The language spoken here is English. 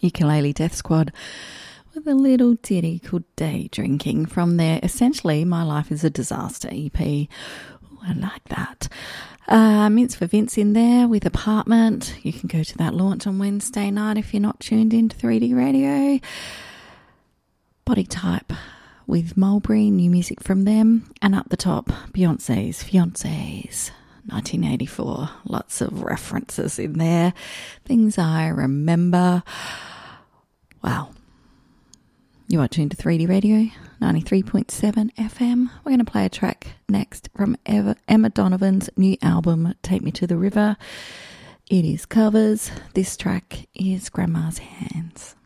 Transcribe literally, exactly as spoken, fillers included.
Ukulele Death Squad with a little ditty called Day Drinking from their essentially My Life is a Disaster E P. Ooh, I like that. Uh, Mints for Vince in there with Apartment. You can go to that launch on Wednesday night if you're not tuned into three D Radio. Body Type with Mulberry, new music from them. And up the top, Beyonce's Fiancés, nineteen eighty-four. Lots of references in there. Things I remember. Wow. You are tuned to three D Radio, ninety-three point seven F M. We're going to play a track next from Eva, Emma Donovan's new album, Take Me to the River. It is covers. This track is Grandma's Hands.